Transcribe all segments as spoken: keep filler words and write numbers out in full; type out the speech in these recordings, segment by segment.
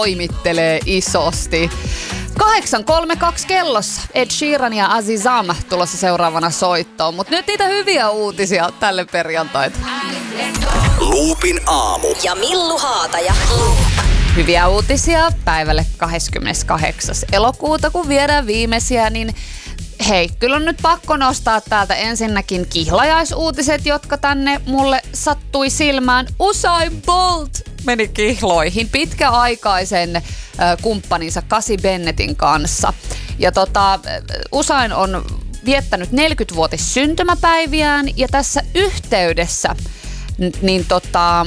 toimittelee isosti. kahdeksan kolme kaksi kellossa. Ed Sheeran ja Azizam tulossa seuraavana soittoon. Mutta nyt niitä hyviä uutisia tälle perjantaita. Loopin aamu. Ja Millu Haataja. Hyviä uutisia päivälle kahdeskymmeneskahdeksas elokuuta, kun viedään viimeisiä, niin hei, kyllä on nyt pakko nostaa täältä ensinnäkin kihlajaisuutiset, jotka tänne mulle sattui silmään. Usain Bolt meni kihloihin pitkäaikaisen äh, kumppaninsa Casey Bennettin kanssa. Ja tota, Usain on viettänyt neljäkymmenvuotis syntymäpäiviään ja tässä yhteydessä n- niin tota...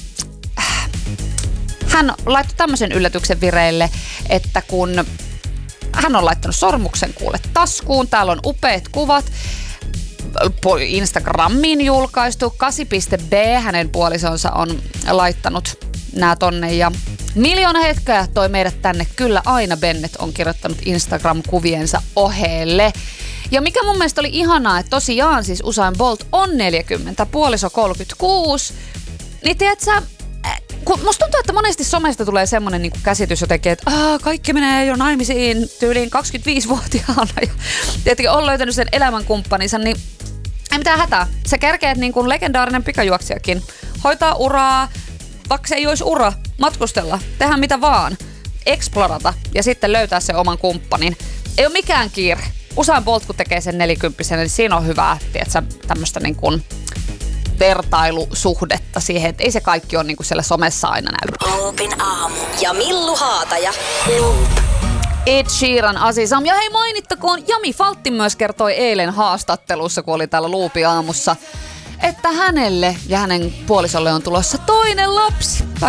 Hän laittoi tämmöisen yllätyksen vireille, että kun hän on laittanut sormuksen kuule taskuun, täällä on upeat kuvat, Instagramiin julkaistu, kasi piste b hänen puolisonsa on laittanut nää tonne ja miljoona hetkeä toi meidät tänne, kyllä aina Bennett on kirjoittanut Instagram-kuviensa ohelle. Ja mikä mun mielestä oli ihanaa, että tosiaan siis Usain Bolt on neljäkymmentä, puoliso kolmekymmentäkuusi, niin tiedätkö, kun musta tuntuu, että monesti somesta tulee semmoinen niin käsitys jotenkin, että Aa, kaikki menee jo naimisiin tyyliin kaksikymmentäviisivuotiaana ja tietenkin on löytänyt sen elämänkumppaninsa, niin ei mitään hätää. Sä kerkeet niin kuin legendaarinen pikajuoksijakin. Hoitaa uraa, vaikka se ei olisi ura, matkustella, tehdä mitä vaan, explorata ja sitten löytää se oman kumppanin. Ei ole mikään kiire. Usain Bolt, kun tekee sen nelikymppisenä, niin siinä on hyvää, tiedätkö, tämmöistä niin kuin vertailusuhdetta siihen, että ei se kaikki ole niin kuin siellä somessa aina näy. Loopin aamu. Ja Millu Haataja. Ed Sheeran, Azizam. Ja hei, mainittakoon, Jami Faltti myös kertoi eilen haastattelussa, kun oli täällä Loopin aamussa, että hänelle ja hänen puolisolle on tulossa toinen lapsi.